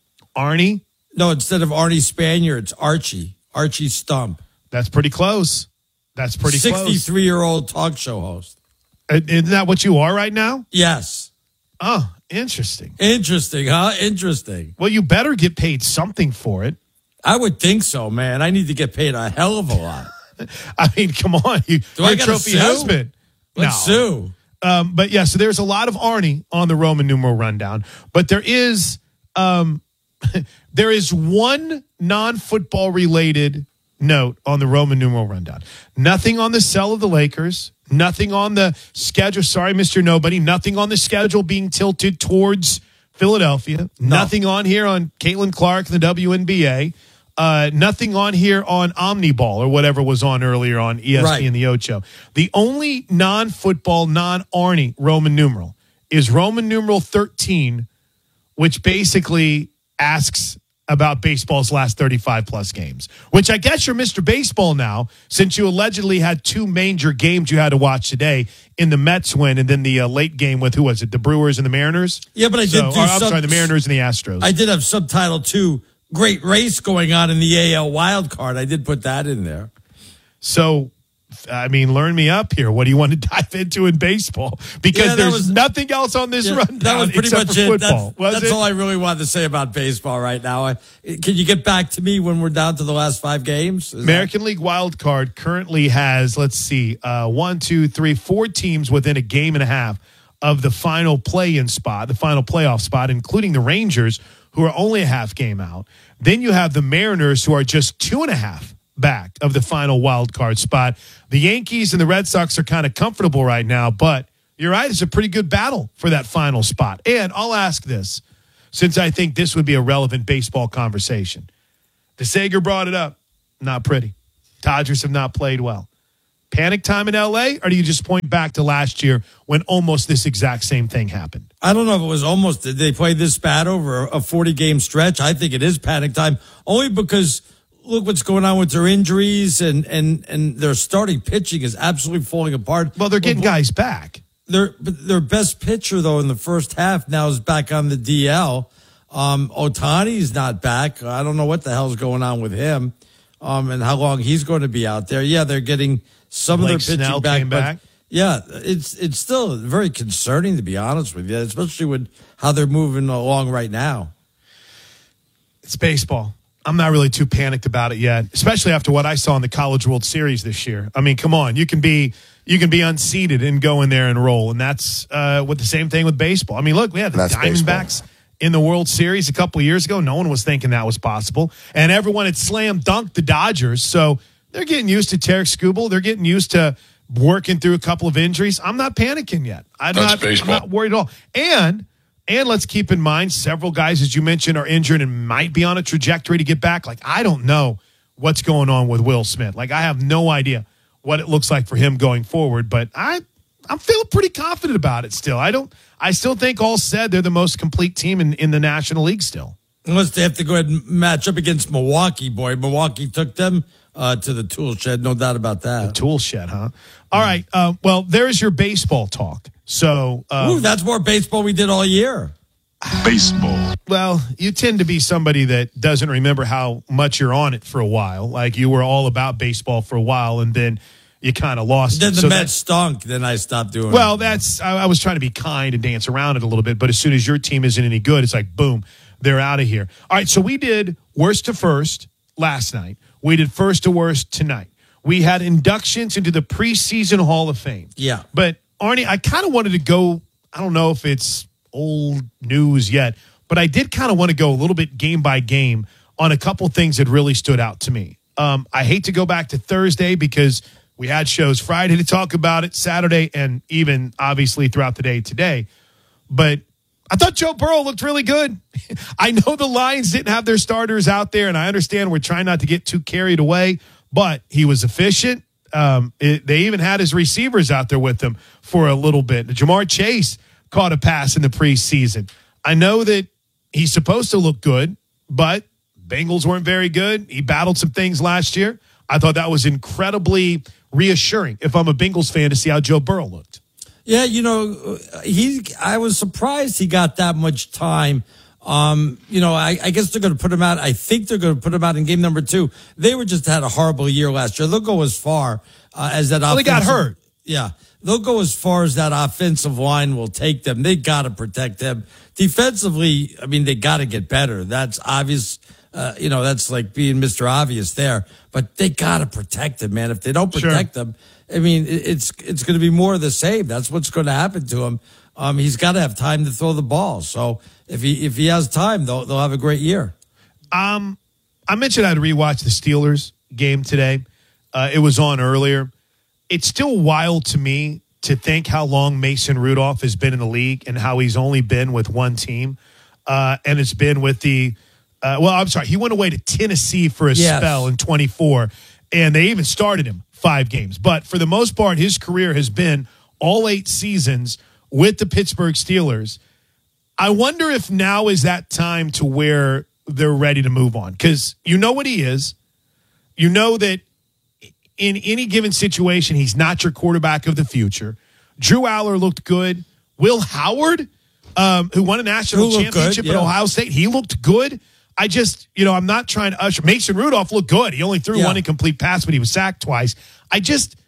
Arnie? No, instead of Arnie Spaniard, it's Archie. Archie Stump. That's pretty close. That's pretty close. sixty-three-year-old talk show host. Uh, Isn't that what you are right now? Yes. Oh, interesting. Interesting, huh? Interesting. Well, you better get paid something for it. I would think so, man. I need to get paid a hell of a lot. I mean, come on. You, Do you're I a gotta trophy sue? husband. Let's No. sue. Um, but yeah, so there's a lot of Arnie on the Roman numeral rundown, but there is um, there is one non-football related note on the Roman numeral rundown. Nothing on the sell of the Lakers. Nothing on the schedule. Sorry, Mister Nobody. Nothing on the schedule being tilted towards Philadelphia. No. Nothing on here on Caitlin Clark and the W N B A. Uh, nothing on here on Omniball or whatever was on earlier on E S P N Right. The Ocho. The only non-football, non-Arnie Roman numeral is Roman numeral thirteen, which basically asks about baseball's last thirty-five plus games, which I guess you're Mister Baseball now, since you allegedly had two major games you had to watch today in the Mets win and then the uh, late game with, who was it, the Brewers and the Mariners? Yeah, but I did So- do or, I'm some- sorry, the Mariners and the Astros. I did have subtitle two, great race going on in the A L wild card. I did put that in there. So I mean, learn me up here. What do you want to dive into in baseball? Because Yeah, that there's was- nothing else on this Yeah, rundown that was pretty except much for it. football. That's, Was that's it? all I really wanted to say about baseball right now. I, can you get back to me when we're down to the last five games? Is American League Wild Card currently has, let's see, uh, one, two, three, four teams within a game and a half of the final play-in spot, the final playoff spot, including the Rangers, who are only a half game out. Then you have the Mariners, who are just two and a half back of the final wild card spot. The Yankees and the Red Sox are kind of comfortable right now, but you're right, it's a pretty good battle for that final spot. And I'll ask this, since I think this would be a relevant baseball conversation. DeSager brought it up. Not pretty. Dodgers have not played well. Panic time in L A, or do you just point back to last year when almost this exact same thing happened? I don't know if it was almost, did they play this bad over a forty-game stretch? I think it is panic time, only because look what's going on with their injuries, and, and, and their starting pitching is absolutely falling apart. Well, they're getting well, guys back. Their, their best pitcher, though, in the first half now is back on the D L. Um, Ohtani's not back. I don't know what the hell's going on with him um, and how long he's going to be out there. Yeah, they're getting some Blake of their pitching Snell back. came but back. Yeah, it's it's still very concerning, to be honest with you, especially with how they're moving along right now. It's baseball. I'm not really too panicked about it yet, especially after what I saw in the College World Series this year. I mean, come on, you can be you can be unseeded and go in there and roll, and that's uh, with the same thing with baseball. I mean, look, we had the That's Diamondbacks baseball. in the World Series a couple of years ago. No one was thinking that was possible, and everyone had slam dunked the Dodgers. So they're getting used to Tarek Skubal. They're getting used to working through a couple of injuries. I'm not panicking yet. I'm That's not. baseball. I'm not worried at all. And. And let's keep in mind, several guys, as you mentioned, are injured and might be on a trajectory to get back. Like, I don't know what's going on with Will Smith. Like, I have no idea what it looks like for him going forward. But I, I'm feeling pretty confident about it still. I don't. I still think, all said, they're the most complete team in, in the National League still. Unless they have to go ahead and match up against Milwaukee, boy. Milwaukee took them uh, to the tool shed, no doubt about that. The tool shed, huh? All right. Uh, well, there's your baseball talk. So um, Ooh, that's more baseball we did all year. Baseball. Well, you tend to be somebody that doesn't remember how much you're on it for a while. Like, you were all about baseball for a while, and then you kind of lost Then it. the So Mets stunk. Then I stopped doing Well, it. that's I, I was trying to be kind and dance around it a little bit, but as soon as your team isn't any good, it's like, boom, they're out of here. All right, so we did worst to first last night. We did first to worst tonight. We had inductions into the preseason Hall of Fame. Yeah. But, Arnie, I kind of wanted to go, I don't know if it's old news yet, but I did kind of want to go a little bit game by game on a couple things that really stood out to me. Um, I hate to go back to Thursday because we had shows Friday to talk about it, Saturday, and even obviously throughout the day today. But I thought Joe Burrow looked really good. I know the Lions didn't have their starters out there, and I understand we're trying not to get too carried away, but he was efficient. Um, it, they even had his receivers out there with him for a little bit. Jamar Chase caught a pass in the preseason. I know that he's supposed to look good, but Bengals weren't very good. He battled some things last year. I thought that was incredibly reassuring if I'm a Bengals fan to see how Joe Burrow looked. Yeah, you know, he. I was surprised he got that much time. Um, you know, I, I guess they're going to put him out. I think they're going to put him out in game number two. They were just had a horrible year last year. They'll go as far uh, as that. Well, they got hurt. Yeah, they'll go as far as that offensive line will take them. They got to protect them defensively. I mean, they got to get better. That's obvious. Uh, you know, that's like being Mister Obvious there. But they got to protect them, man. If they don't protect Sure. them, I mean, it, it's it's going to be more of the same. That's what's going to happen to him. Um, he's got to have time to throw the ball. So if he if he has time, they'll they'll have a great year. Um, I mentioned I'd rewatch the Steelers game today. Uh, it was on earlier. It's still wild to me to think how long Mason Rudolph has been in the league and how he's only been with one team. Uh, and it's been with the, uh, well, I'm sorry, he went away to Tennessee for a Yes. spell in twenty-four, and they even started him five games. But for the most part, his career has been all eight seasons with the Pittsburgh Steelers. I wonder if now is that time to where they're ready to move on, because you know what he is. You know that in any given situation, he's not your quarterback of the future. Drew Aller looked good. Will Howard, um, who won a national Who looked championship good, yeah. at Ohio State, he looked good. I just, you know, I'm not trying to usher. Mason Rudolph looked good. He only threw Yeah. one incomplete pass, but he was sacked twice. I just,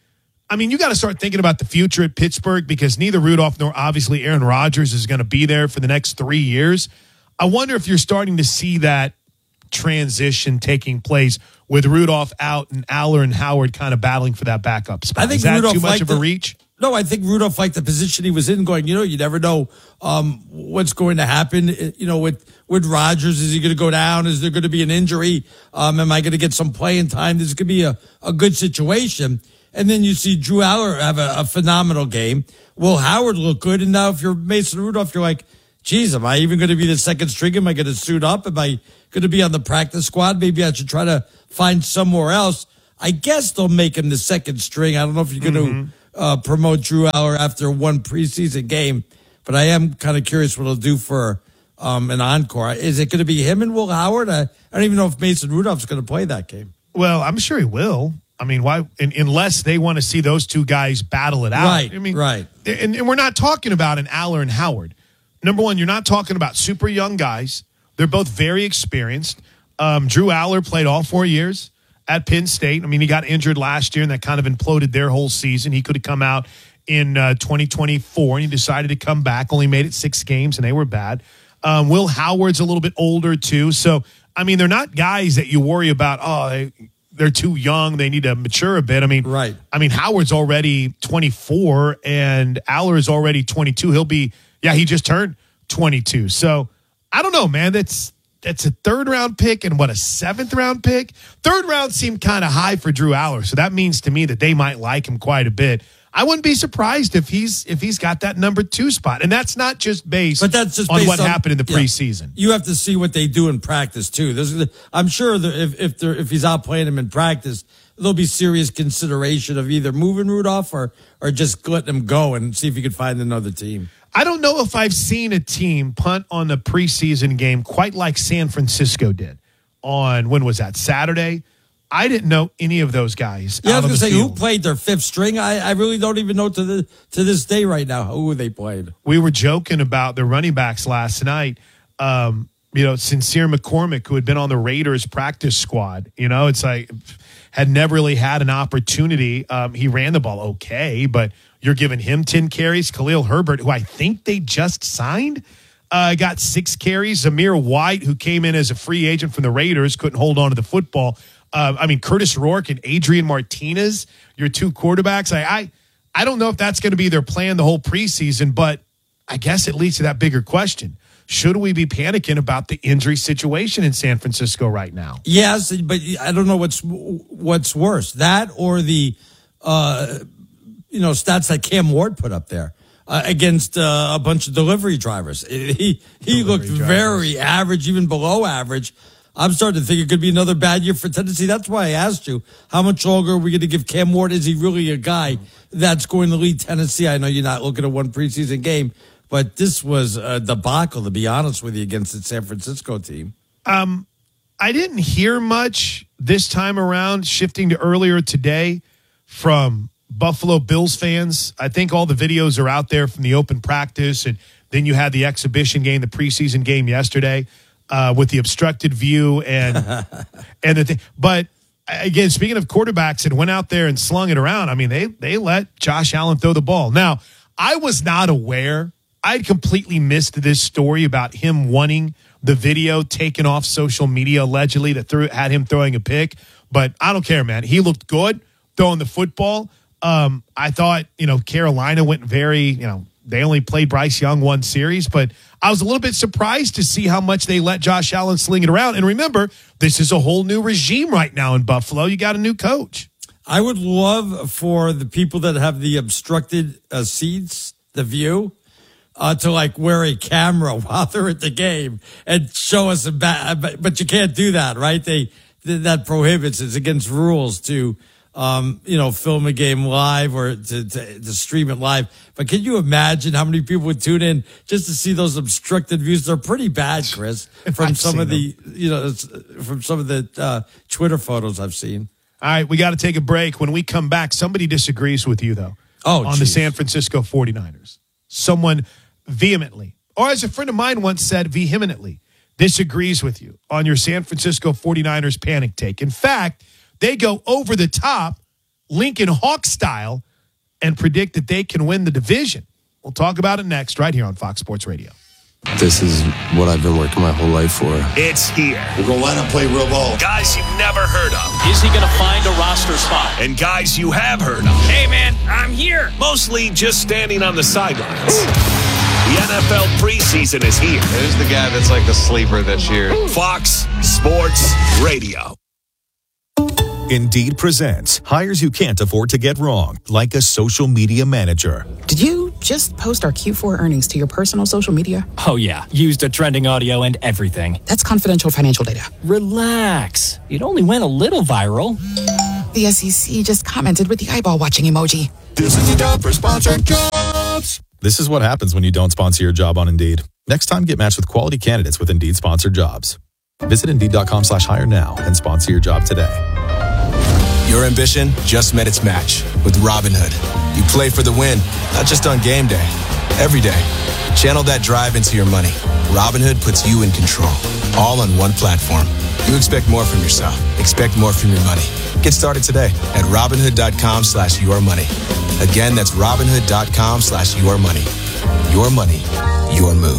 I mean, you got to start thinking about the future at Pittsburgh because neither Rudolph nor obviously Aaron Rodgers is going to be there for the next three years. I wonder if you're starting to see that transition taking place with Rudolph out and Aller and Howard kind of battling for that backup spot. I think is that Rudolph too much of a the, reach? No, I think Rudolph liked the position he was in going, you know, you never know um, what's going to happen, you know, with, with Rodgers. Is he going to go down? Is there going to be an injury? Um, am I going to get some playing time? This could be a, a good situation. And then you see Drew Aller have a, a phenomenal game. Will Howard look good? And now if you're Mason Rudolph, you're like, geez, am I even going to be the second string? Am I going to suit up? Am I going to be on the practice squad? Maybe I should try to find somewhere else. I guess they'll make him the second string. I don't know if you're going Mm-hmm. to uh, promote Drew Aller after one preseason game, but I am kind of curious what he'll do for um, an encore. Is it going to be him and Will Howard? I, I don't even know if Mason Rudolph's going to play that game. Well, I'm sure he will. I mean, why? In, unless they want to see those two guys battle it out. Right, I mean, right. And, and we're not talking about an Aller and Howard. Number one, you're not talking about super young guys. They're both very experienced. Um, Drew Aller played all four years at Penn State. I mean, he got injured last year, and that kind of imploded their whole season. He could have come out in uh, twenty twenty-four, and he decided to come back. Only made it six games, and they were bad. Um, Will Howard's a little bit older, too. So, I mean, they're not guys that you worry about, oh, they, they're too young. They need to mature a bit. I mean, right. I mean, Howard's already twenty-four, and Aller is already twenty-two. He'll be, yeah, he just turned twenty-two. So, I don't know, man. That's that's a third round pick and what, a seventh round pick? Third round seemed kind of high for Drew Aller. So that means to me that they might like him quite a bit. I wouldn't be surprised if he's if he's got that number two spot. And that's not just based, but that's just on based what on, happened in the yeah. preseason. You have to see what they do in practice too. There's, I'm sure that if if, they're, if he's out playing him in practice, there'll be serious consideration of either moving Rudolph or or just letting him go and see if he could find another team. I don't know if I've seen a team punt on the preseason game quite like San Francisco did on, when was that, Saturday? I didn't know any of those guys. Yeah, I was going going to say, field. who played their fifth string? I, I really don't even know to the to this day right now who they played. We were joking about the running backs last night. Um, you know, Sincere McCormick, who had been on the Raiders practice squad. You know, it's like, had never really had an opportunity. Um, he ran the ball okay, but you're giving him ten carries. Khalil Herbert, who I think they just signed, uh, got six carries. Zamir White, who came in as a free agent from the Raiders, couldn't hold on to the football. Uh, I mean, Curtis Rourke and Adrian Martinez, your two quarterbacks. I, I, I don't know if that's going to be their plan the whole preseason, but I guess it leads to that bigger question. Should we be panicking about the injury situation in San Francisco right now? Yes, but I don't know what's what's worse, that or the uh, you know stats that Cam Ward put up there uh, against uh, a bunch of delivery drivers. He he looked drivers. very average, even below average. I'm starting to think it could be another bad year for Tennessee. That's why I asked you, how much longer are we going to give Cam Ward? Is he really a guy that's going to lead Tennessee? I know you're not looking at one preseason game, but this was a debacle, to be honest with you, against the San Francisco team. Um, I didn't hear much this time around, shifting to earlier today, from Buffalo Bills fans. I think all the videos are out there from the open practice, and then you had the exhibition game, the preseason game yesterday. Uh, with the obstructed view and and the thing. But again, speaking of quarterbacks that went out there and slung it around, I mean, they they let Josh Allen throw the ball. Now, I was not aware. I'd completely missed this story about him wanting the video taken off social media, allegedly, that threw, had him throwing a pick. But I don't care, man. He looked good throwing the football. Um, I thought, you know, Carolina went very, you know, they only played Bryce Young one series, but I was a little bit surprised to see how much they let Josh Allen sling it around. And remember, this is a whole new regime right now in Buffalo. You got a new coach. I would love for the people that have the obstructed uh, seats, the view, uh, to like wear a camera while they're at the game and show us a bad, but, but you can't do that, right? They, that prohibits, it's against rules to, Um, you know, film a game live or to, to, to stream it live. But can you imagine how many people would tune in just to see those obstructed views? They're pretty bad, Chris, from I've some of the, them. you know, from some of the uh, Twitter photos I've seen. All right, we got to take a break. When we come back, somebody disagrees with you, though, oh, on geez. the San Francisco forty-niners. Someone vehemently, or as a friend of mine once said, vehemently disagrees with you on your San Francisco forty-niners panic take. In fact, they go over the top, Lincoln Hawk style, and predict that they can win the division. We'll talk about it next right here on Fox Sports Radio. This is what I've been working my whole life for. It's here. We're going to line up, play real ball. Guys you've never heard of. Is he going to find a roster spot? And guys you have heard of. Hey, man, I'm here. Mostly just standing on the sidelines. The N F L preseason is here. Who's the guy that's like the sleeper this year? Fox Sports Radio. Indeed presents hires you can't afford to get wrong, like a social media manager. Did you just post our Q four earnings to your personal social media? Oh, yeah. Used the trending audio and everything. That's confidential financial data. Relax. It only went a little viral. The S E C just commented with the eyeball watching emoji. This is the job for sponsored jobs. This is what happens when you don't sponsor your job on Indeed. Next time, get matched with quality candidates with Indeed sponsored jobs. Visit Indeed.com slash hire now and sponsor your job today. Your ambition just met its match with Robinhood. You play for the win, not just on game day, every day. Channel that drive into your money. Robinhood puts you in control, all on one platform. You expect more from yourself. Expect more from your money. Get started today at Robinhood.com slash your money. Again, that's Robinhood.com slash your money. Your money, your move.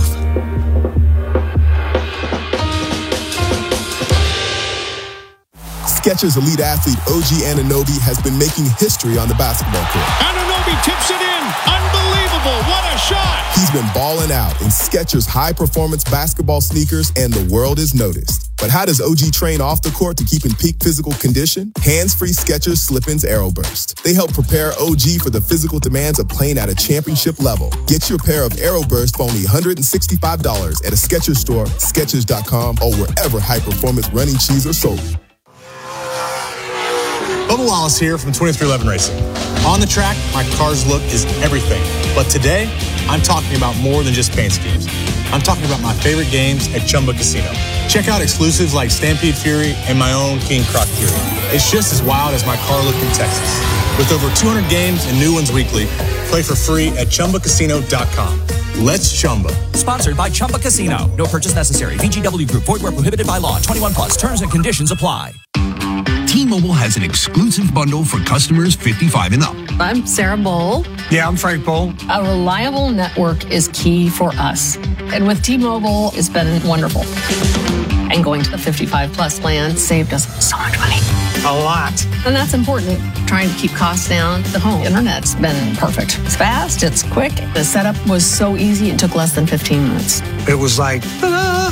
Skechers elite athlete O G Anunoby has been making history on the basketball court. Anunoby tips it in. Unbelievable. What a shot. He's been balling out in Skechers high-performance basketball sneakers, and the world is noticed. But how does O G train off the court to keep in peak physical condition? Hands-free Skechers Slip-ins Aeroburst. They help prepare O G for the physical demands of playing at a championship level. Get your pair of Aeroburst for only one hundred sixty-five dollars at a Skechers store, Skechers dot com, or wherever high-performance running shoes are sold. Bubba Wallace here from twenty-three eleven Racing. On the track, my car's look is everything. But today, I'm talking about more than just paint schemes. I'm talking about my favorite games at Chumba Casino. Check out exclusives like Stampede Fury and my own King Croc Fury. It's just as wild as my car look in Texas. With over two hundred games and new ones weekly, play for free at Chumba Casino dot com. Let's Chumba. Sponsored by Chumba Casino. No purchase necessary. V G W Group. Void where prohibited by law. twenty-one plus. Terms and conditions apply. T-Mobile has an exclusive bundle for customers fifty-five and up. I'm Sarah Bowl. Yeah, I'm Frank Bowl. A reliable network is key for us. And with T-Mobile, it's been wonderful. And going to the fifty-five plus plan saved us so much money. A lot. And that's important. Trying to keep costs down. The home internet's been perfect. It's fast, it's quick. The setup was so easy, it took less than fifteen minutes. It was like, ta-da!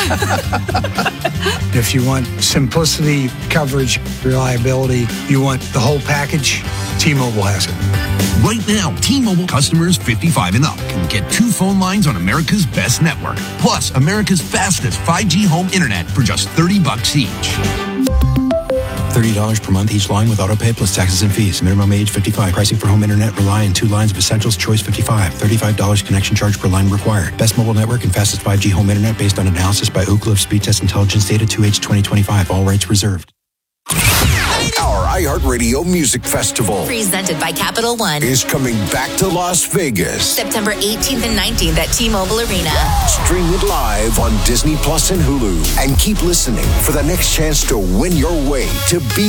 If you want simplicity, coverage, reliability, you want the whole package, T-Mobile has it. Right now, T-Mobile customers fifty-five and up can get two phone lines on America's best network, plus America's fastest five G home internet for just thirty bucks each. thirty dollars per month each line with autopay plus taxes and fees. Minimum age fifty-five. Pricing for home internet rely on two lines of Essentials Choice fifty-five. thirty-five dollars connection charge per line required. Best mobile network and fastest five G home internet based on analysis by Ookla of Speed Test Intelligence Data two H twenty twenty-five. All rights reserved. Our iHeartRadio Music Festival, presented by Capital One, is coming back to Las Vegas. September eighteenth and nineteenth at T-Mobile Arena. Stream it live on Disney Plus and Hulu. And keep listening for the next chance to win your way to be